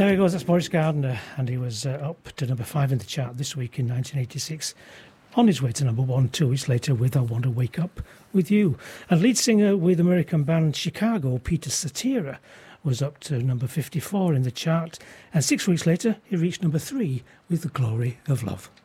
There he goes, that's Boris Gardner, and he was up to number 5 in the chart this week in 1986, on his way to number 1 2 weeks later with I Want to Wake Up With You. And lead singer with American band Chicago, Peter Cetera, was up to number 54 in the chart, and 6 weeks later he reached number 3 with The Glory of Love.